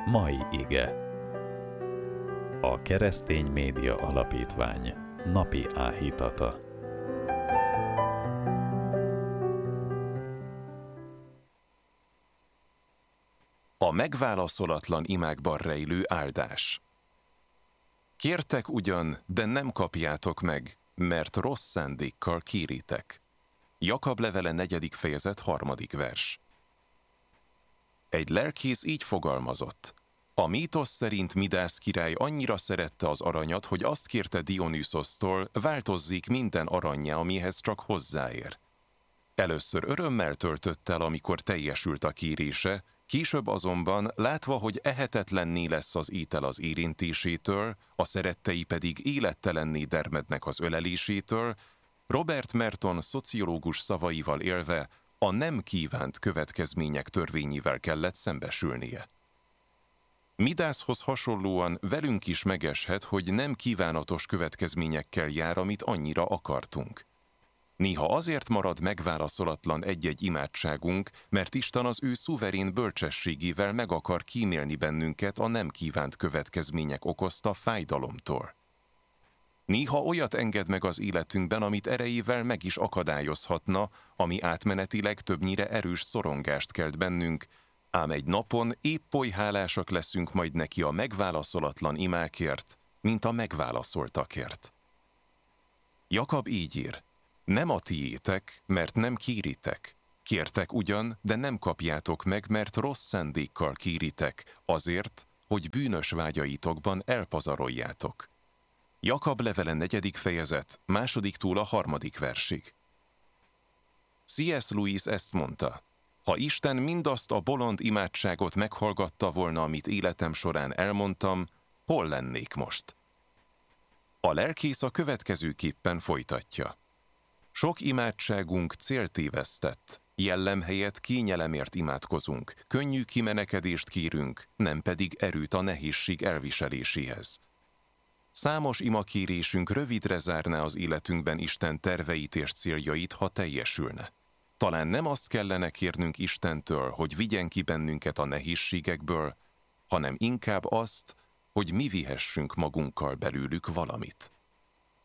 Mai ige. A Keresztény Média Alapítvány napi áhítata. A megválaszolatlan imákban rejlő áldás. Kértek ugyan, de nem kapjátok meg, mert rossz szándékkal kéritek. Jakab levele 4. fejezet 3. vers. Egy lelkész így fogalmazott. A mítosz szerint Midász király annyira szerette az aranyat, hogy azt kérte Dionüszosztól, változzék minden arannyá, amihez csak hozzáér. Először örömmel töltött el, amikor teljesült a kérése, később azonban, látva, hogy ehetetlenné lesz az étel az érintésétől, a szerettei pedig élettelenné dermednek az ölelésétől, Robert Merton szociológus szavaival élve a nem kívánt következmények törvényével kellett szembesülnie. Midászhoz hasonlóan velünk is megeshet, hogy nem kívánatos következményekkel jár, amit annyira akartunk. Néha azért marad megválaszolatlan egy-egy imádságunk, mert Isten az ő szuverén bölcsességével meg akar kímélni bennünket a nem kívánt következmények okozta fájdalomtól. Néha olyat enged meg az életünkben, amit erejével meg is akadályozhatna, ami átmenetileg többnyire erős szorongást kelt bennünk, ám egy napon épp oly hálásak leszünk majd neki a megválaszolatlan imákért, mint a megválaszoltakért. Jakab így ír. Nem a tiétek, mert nem kéritek. Kértek ugyan, de nem kapjátok meg, mert rossz szándékkal kéritek, azért, hogy bűnös vágyaitokban elpazaroljátok. Jakab levele 4. fejezet, 2-től a 3. versig. C.S. Lewis ezt mondta. Ha Isten mindazt a bolond imádságot meghallgatta volna, amit életem során elmondtam, hol lennék most? A lelkész a következőképpen folytatja. Sok imádságunk céltévesztett, jellem helyett kényelemért imádkozunk, könnyű kimenekedést kérünk, nem pedig erőt a nehézség elviseléséhez. Számos imakérésünk rövidre zárná az életünkben Isten terveit és céljait, ha teljesülne. Talán nem azt kellene kérnünk Istentől, hogy vigyen ki bennünket a nehézségekből, hanem inkább azt, hogy mi vihessünk magunkkal belőlük valamit.